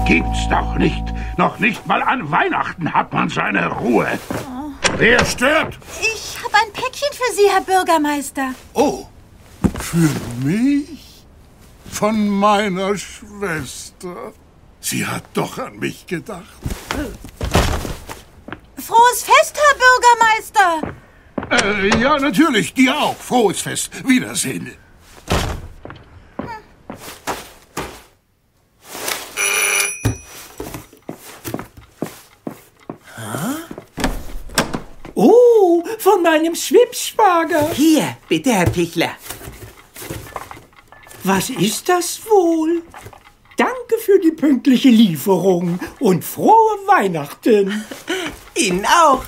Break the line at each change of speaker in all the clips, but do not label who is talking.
gibt's doch nicht. Noch nicht mal an Weihnachten hat man seine Ruhe. Wer stört?
Ich habe ein Päckchen für Sie, Herr Bürgermeister.
Oh, für mich? Von meiner Schwester. Sie hat doch an mich gedacht.
Frohes Fest, Herr Bürgermeister.
Ja, natürlich, dir auch. Frohes Fest. Wiedersehen.
Oh, von meinem Schwibschwager.
Hier, bitte, Herr Pichler.
Was ist das wohl? Danke für die pünktliche Lieferung und frohe Weihnachten.
Ihnen auch.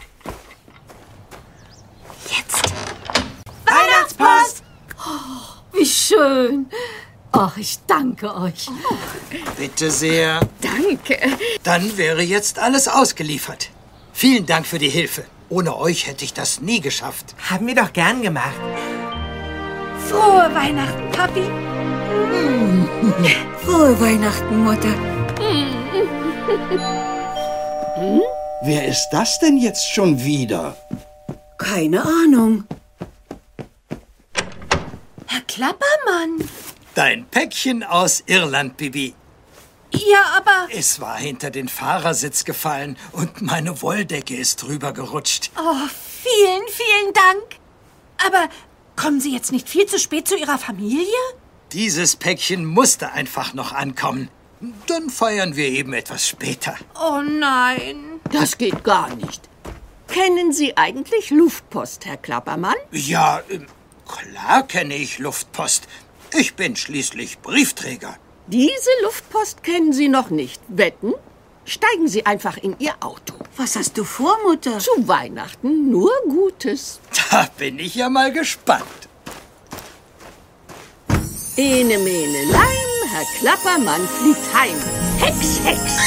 Jetzt. Weihnachtspost!
Wie schön. Ach, ich danke euch.
Bitte sehr.
Danke.
Dann wäre jetzt alles ausgeliefert. Vielen Dank für die Hilfe. Ohne euch hätte ich das nie geschafft.
Haben wir doch gern gemacht.
Frohe Weihnachten, Papi.
Frohe Weihnachten, Mutter.
Wer ist das denn jetzt schon wieder?
Keine Ahnung.
Herr Klappermann.
Dein Päckchen aus Irland, Bibi.
Ja, aber...
Es war hinter den Fahrersitz gefallen und meine Wolldecke ist drüber gerutscht.
Oh, vielen, vielen Dank. Aber kommen Sie jetzt nicht viel zu spät zu Ihrer Familie?
Dieses Päckchen musste einfach noch ankommen. Dann feiern wir eben etwas später.
Oh nein.
Das geht gar nicht. Kennen Sie eigentlich Luftpost, Herr Klappermann?
Ja, klar kenne ich Luftpost. Ich bin schließlich Briefträger.
Diese Luftpost kennen Sie noch nicht. Wetten? Steigen Sie einfach in Ihr Auto.
Was hast du vor, Mutter?
Zu Weihnachten nur Gutes.
Da bin ich ja mal gespannt.
Ene, mene, leim, Herr Klappermann fliegt heim. Hex, Hex!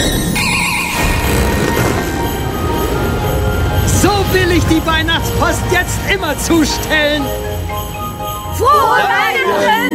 So will ich die Weihnachtspost jetzt immer zustellen.
Frohe Weihnachten!